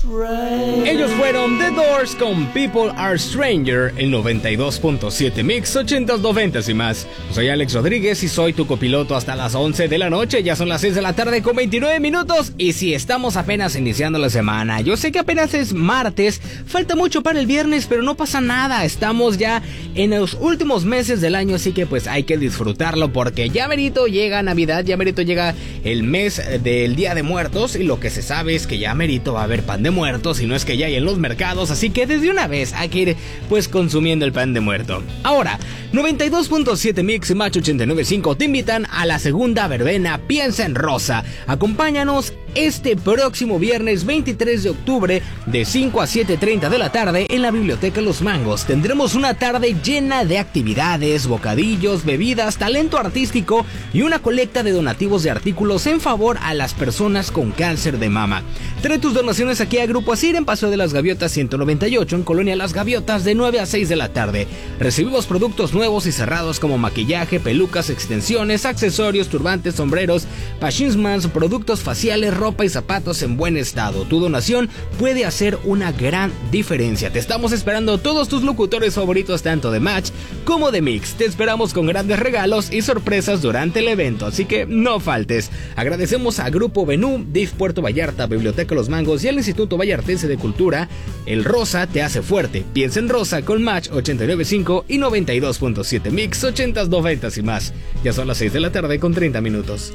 Ellos fueron The Doors con People Are Stranger, el 92.7 Mix, 80s, 90s y más. Soy Alex Rodríguez y soy tu copiloto hasta las 11 de la noche. Ya son las 6 de la tarde con 29 minutos. Y si estamos apenas iniciando la semana, yo sé que apenas es martes, falta mucho para el viernes, pero no pasa nada. Estamos ya en los últimos meses del año, así que pues hay que disfrutarlo porque ya merito llega Navidad, ya merito llega el mes del Día de Muertos y lo que se sabe es que ya merito va a haber pan de muertos, y no es que ya hay en los mercados, así que desde una vez hay que ir pues consumiendo el pan de muerto. Ahora, 92.7 Mix y Match 89.5 te invitan a la segunda verbena Piensa en Rosa. Acompáñanos este próximo viernes 23 de octubre de 5 a 7:30 de la tarde en la Biblioteca Los Mangos. Tendremos una tarde llena de actividades, bocadillos, bebidas, talento artístico y una colecta de donativos de artículos en favor a las personas con cáncer de mama. Trae tus donaciones aquí a Grupo Asir en Paseo de las Gaviotas 198 en Colonia Las Gaviotas de 9 a 6 de la tarde. Recibimos productos nuevos y cerrados como maquillaje, pelucas, extensiones, accesorios, turbantes, sombreros, pashinsmans, productos faciales, ropa y zapatos en buen estado. Tu donación puede hacer una gran diferencia. Te estamos esperando todos tus locutores favoritos tanto de Match como de Mix. Te esperamos con grandes regalos y sorpresas durante el evento, así que no faltes. Agradecemos a Grupo Venú, DIF Puerto Vallarta, Biblioteca Los Mangos y al Instituto Vallartense de Cultura. El rosa te hace fuerte. Piensa en Rosa con Match 89.5 y 92.7 Mix, 80s, 90s y más. Ya son las 6 de la tarde con 30 minutos.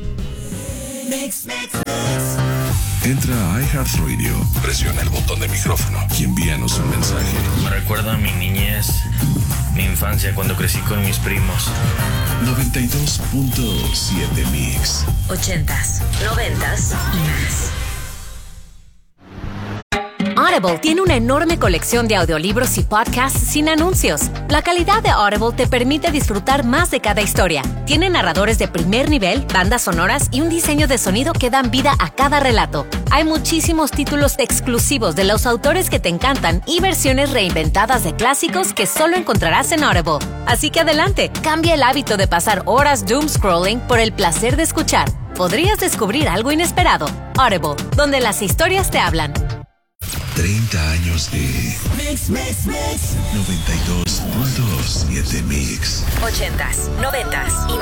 Entra a iHeartRadio, presiona el botón de micrófono y envíanos un mensaje. Me recuerda a mi niñez, mi infancia cuando crecí con mis primos. 92.7 Mix. 80s, 90s y más. Audible tiene una enorme colección de audiolibros y podcasts sin anuncios. La calidad de Audible te permite disfrutar más de cada historia. Tiene narradores de primer nivel, bandas sonoras y un diseño de sonido que dan vida a cada relato. Hay muchísimos títulos exclusivos de los autores que te encantan y versiones reinventadas de clásicos que solo encontrarás en Audible. Así que adelante, cambia el hábito de pasar horas doom scrolling por el placer de escuchar. Podrías descubrir algo inesperado. Audible, donde las historias te hablan. 30 años de Mix. 92.7 Mix. 80s, 90s y